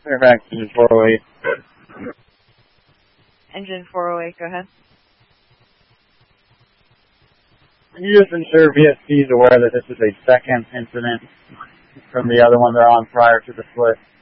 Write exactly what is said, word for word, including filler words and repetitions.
Fairfax, engine four oh eight. Engine four oh eight, go ahead. Can you just ensure V S P is aware that this is a second incident from the other one they're on prior to the split?